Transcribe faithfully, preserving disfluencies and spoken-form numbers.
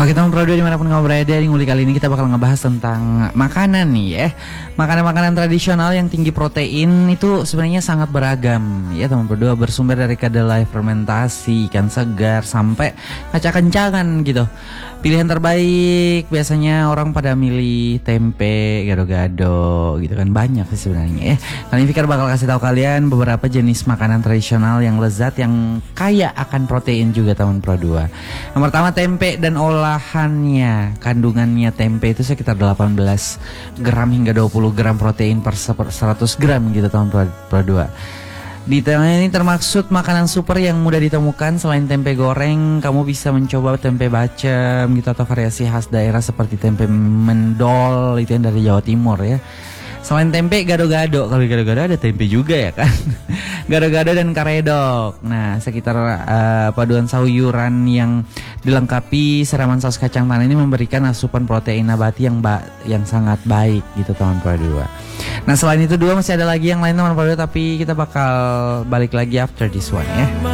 Oke teman Pro dua dimanapun kamu berada, di ngulik kali ini kita bakal ngebahas tentang makanan nih ya. Makanan-makanan tradisional yang tinggi protein itu sebenarnya sangat beragam ya teman Pro dua, bersumber dari kedelai fermentasi, ikan segar, sampai kaca kencangan gitu. Pilihan terbaik biasanya orang pada milih tempe, gado-gado gitu kan, banyak sih sebenarnya ya. Kali ini Fikar bakal kasih tahu kalian beberapa jenis makanan tradisional yang lezat, yang kaya akan protein juga teman Pro dua. Yang pertama tempe dan olahannya. Kandungannya tempe itu sekitar delapan belas gram hingga dua puluh gram protein per seratus gram gitu teman Pro dua. Detailnya ini termaksud makanan super yang mudah ditemukan. Selain tempe goreng, kamu bisa mencoba tempe bacem gitu, atau variasi khas daerah seperti tempe mendol, itu yang dari Jawa Timur ya. Selain tempe, gado-gado. Kalau gado-gado ada tempe juga ya kan. Gado-gado dan karedok. Nah, sekitar uh, paduan sayuran yang dilengkapi siraman saus kacang tanah ini memberikan asupan protein nabati yang ba yang sangat baik gitu teman Pro dua. Nah, selain itu dua masih ada lagi yang lain teman Pro dua, tapi kita bakal balik lagi after this one ya.